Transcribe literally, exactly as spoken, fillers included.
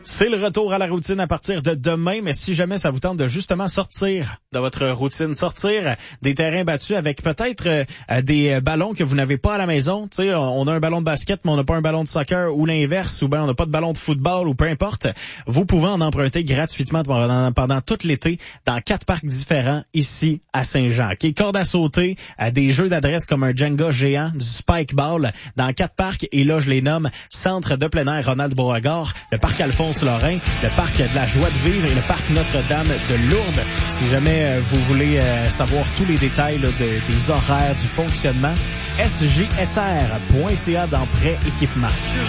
C'est le retour à la routine à partir de demain, mais si jamais ça vous tente de justement sortir de votre routine, sortir des terrains battus avec peut-être euh, des ballons que vous n'avez pas à la maison, tu sais, on a un ballon de basket mais on n'a pas un ballon de soccer ou l'inverse, ou bien on n'a pas de ballon de football ou peu importe, vous pouvez en emprunter gratuitement pendant, pendant tout l'été dans quatre parcs différents ici à Saint-Jean. Okay? Corde à sauter, euh, des jeux d'adresse comme un Jenga géant, du spike ball dans quatre parcs, et là je les nomme Centre de plein air Ronald Beauregard, le parc Alphonse Lorrain, le parc de la Joie de Vivre et le parc Notre-Dame de Lourdes. Si jamais euh, vous voulez euh, savoir tous les détails là, de, des horaires, du fonctionnement, s j s r point c a dans prêt équipement.